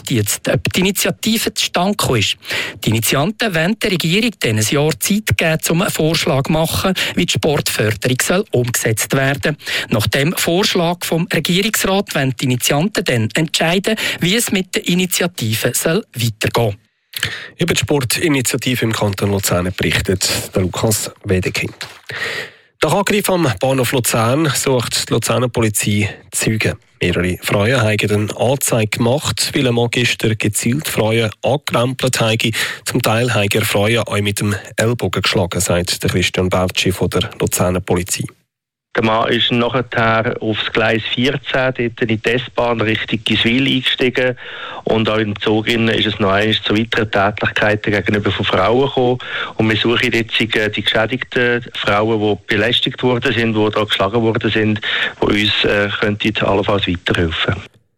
fragt jetzt, ob die Initiative zustande gekommen ist. Die Initianten wollen der Regierung dann ein Jahr Zeit geben, um einen Vorschlag zu machen, wie die Sportförderung soll umgesetzt werden. Nach dem Vorschlag vom Regierungsrat wollen die Initianten dann entscheiden, wie es mit der Initiative soll weitergehen. Über die Sportinitiative im Kanton Luzern berichtet der Lukas Wedekind. Nach Angriff am Bahnhof Luzern sucht die Luzerner Polizei Zeugen. Mehrere Frauen haben eine Anzeige gemacht, weil ein Mann gestern gezielt Frauen angerempelt habe. Zum Teil haben er Frauen auch mit dem Ellbogen geschlagen, sagt der Christian Bertschi von der Luzerner Polizei. Der Mann ist nachher aufs Gleis 14, dort in die S-Bahn Richtung Giswil eingestiegen. Und auch im Zug ist es noch einmal zu weiteren Tätlichkeiten gegenüber von Frauen gekommen. Und wir suchen jetzt die geschädigten Frauen, die belästigt worden sind, die da geschlagen worden sind, die uns könnten allenfalls weiterhelfen.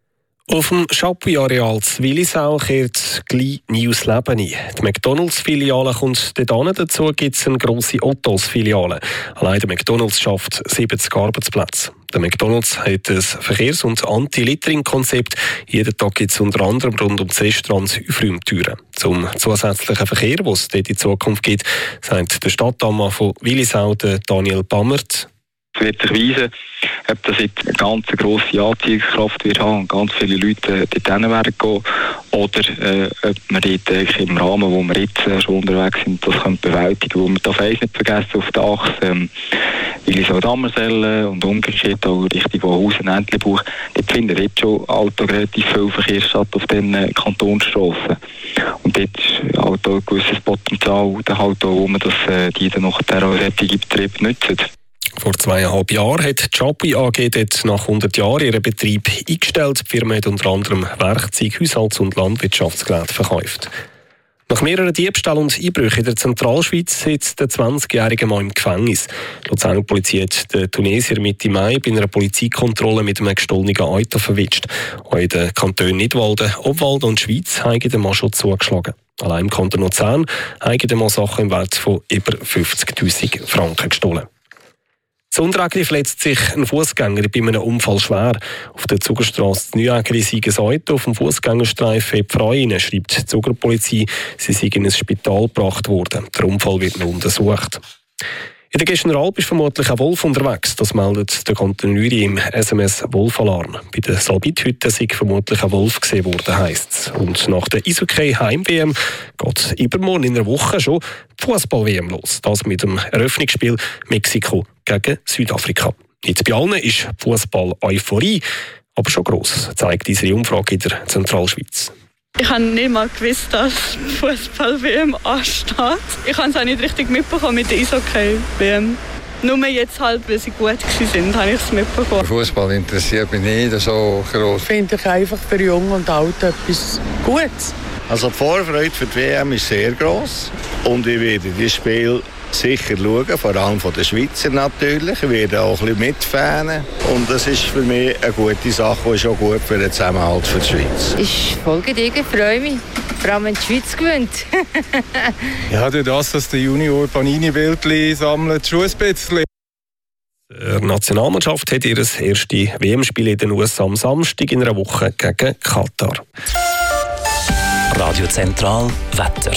Auf dem Chapuis-Areal zu Willisau kehrt gleich neues Leben ein. Die McDonalds-Filiale kommt dort dazu, gibt es eine grosse Ottos-Filiale. Allein der McDonalds schafft 70 Arbeitsplätze. Der McDonalds hat ein Verkehrs- und Anti-Littering-Konzept. Jeden Tag gibt es unter anderem rund um das Restaurant Aufräumtüren. Zum zusätzlichen Verkehr, den es dort in Zukunft gibt, sagt der Stadtammann von Willisau, Daniel Bammert. Es wird sich weisen, ob das jetzt eine ganz grosse Anziehungskraft wird haben und ganz viele Leute dorthin werden gehen oder ob wir dort im Rahmen, wo wir jetzt schon unterwegs sind, das können bewältigen. Wo wir darf eins nicht vergessen, auf der Achse Willisau-Dammerselle und umgekehrt auch Richtung Wohausen, Entlebuch, dort findet jetzt schon alltag relativ viel Verkehr statt auf den Kantonsstrassen. Und dort ist halt auch ein gewisses Potenzial, wo man die dann nachher auch solche Betriebe nutzen. Vor 2,5 Jahren hat die Chapuis AG dort nach 100 Jahren ihren Betrieb eingestellt. Die Firma hat unter anderem Werkzeug-, Haushalts- und Landwirtschaftsgeräte verkauft. Nach mehreren Diebstählen und Einbrüchen in der Zentralschweiz sitzt der 20-jährige Mann im Gefängnis. Die Luzerner Polizei hat den Tunesier Mitte Mai bei einer Polizeikontrolle mit einem gestohlenen Auto verwischt. Auch in den Kantonen Nidwalden, Obwalden und Schweiz haben den Mann schon zugeschlagen. Allein im Kanton Luzern haben den Mann Sachen im Wert von über 50'000 Franken gestohlen. Zu Unterägeri verletzt sich ein Fußgänger bei einem Unfall schwer. Auf der Zugerstrasse Neuägeri sei ein Auto auf dem Fußgängerstreifen in die Frau rein, schreibt die Zugerpolizei. Sie sei in ein Spital gebracht worden. Der Unfall wird noch untersucht. In der Gästenalp ist vermutlich ein Wolf unterwegs. Das meldet der Kanton Uri im SMS Wolfalarm. Bei der Salbithütte sei vermutlich ein Wolf gesehen worden, heisst es. Und nach der Eishockey Heim-WM geht übermorgen in einer Woche schon die Fußball-WM los. Das mit dem Eröffnungsspiel Mexiko gegen Südafrika. Nicht bei allen ist Fußball-Euphorie, aber schon gross, zeigt unsere Umfrage in der Zentralschweiz. Ich habe nicht mal gewusst, dass die Fußball-WM ansteht. Ich habe es auch nicht richtig mitbekommen mit der Eishockey-WM. Nur jetzt halt, weil sie gut waren, habe ich es mitbekommen. Fußball interessiert mich nicht so groß. Finde ich einfach für Jung und Alt etwas Gutes. Also die Vorfreude für die WM ist sehr gross. Und ich werde dieses Spiel sicher schauen, vor allem von den Schweizer natürlich. Ich werde auch ein bisschen mitfanen. Und das ist für mich eine gute Sache und ist auch gut für den Zusammenhalt für die Schweiz. Ich folge dir, ich freue mich. Vor allem, wenn die Schweiz gewinnt. Ja, durch das, dass der Junior Panini-Bildchen sammelt, schon ein bisschen. Die Nationalmannschaft hat ihr erstes WM-Spiel in den USA am Samstag in einer Woche gegen Katar. Radio Zentral Wetter.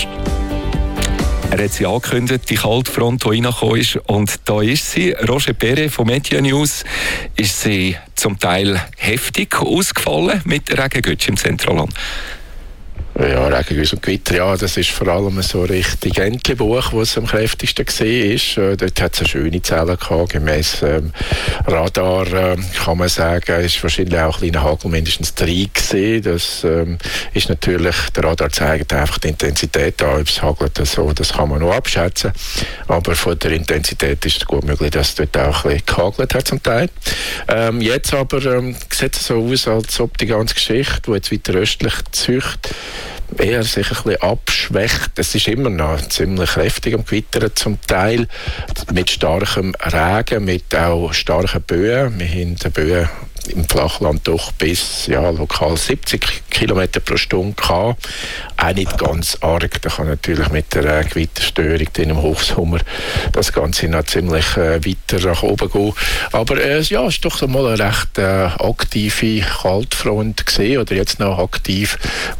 Er hat sie angekündigt, die Kaltfront, die reingekommen ist. Und da ist sie, Roger Perret von Media News. Ist sie zum Teil heftig ausgefallen mit Regengütsch im Zentralland? Ja, Regengüsse und Gewitter, ja, das ist vor allem so richtig Entlebuch, wo es am kräftigsten war. Dort hat es eine schöne Zelle gehabt, gemäss Radar, kann man sagen, ist wahrscheinlich auch ein kleiner Hagel mindestens 3 gewesen. Das ist natürlich, der Radar zeigt einfach die Intensität an, ob es hagelt oder so, das kann man noch abschätzen. Aber von der Intensität ist es gut möglich, dass es dort auch ein bisschen gehagelt hat zum Teil. Jetzt aber sieht es so aus, als ob die ganze Geschichte, die jetzt weiter östlich zücht, eher sich ein bisschen abschwächt. Es ist immer noch ziemlich kräftig am Gewittern zum Teil, mit starkem Regen, mit auch starken Böen. Wir haben die Böen im Flachland doch bis lokal 70 km pro Stunde gehabt. Auch nicht ganz arg. Da kann natürlich mit der Gewitterstörung im Hochsommer das Ganze noch ziemlich weiter nach oben gehen. Aber es war doch mal eine recht aktive Kaltfront gewesen, oder jetzt noch aktiv,